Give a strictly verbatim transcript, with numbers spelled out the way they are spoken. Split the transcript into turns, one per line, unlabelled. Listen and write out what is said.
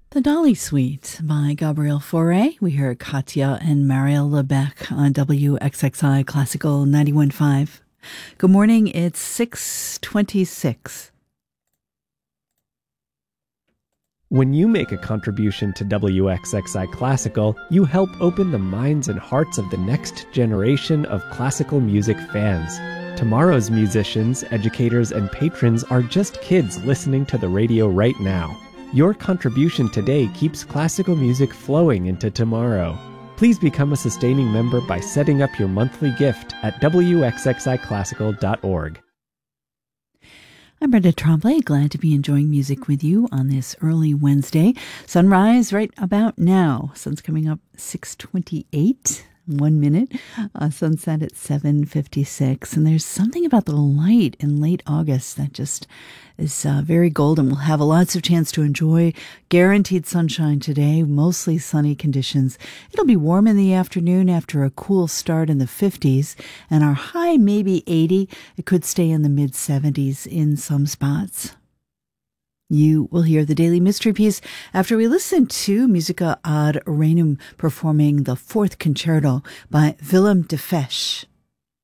The Dolly Suite by Gabrielle Fauré. We hear Katya and Mariel Lebec on W X X I Classical ninety-one point five. Good morning, it's six twenty-six.
When you make a contribution to W X X I Classical, you help open the minds and hearts of the next generation of classical music fans. Tomorrow's musicians, educators, and patrons are just kids listening to the radio right now. Your contribution today keeps classical music flowing into tomorrow. Please become a sustaining member by setting up your monthly gift at W X X I classical dot org.
I'm Brenda Tremblay, glad to be enjoying music with you on this early Wednesday. Sunrise right about now. Sun's coming up six twenty-eight. One minute, uh, sunset at seven fifty-six, and there's something about the light in late August that just is uh, very golden. We'll have a lots of chance to enjoy guaranteed sunshine today, mostly sunny conditions. It'll be warm in the afternoon after a cool start in the fifties, and our high maybe eighty. It could stay in the mid seventies in some spots. You will hear the Daily Mystery Piece after we listen to Musica ad Renum performing the Fourth Concerto by Willem de Fesch.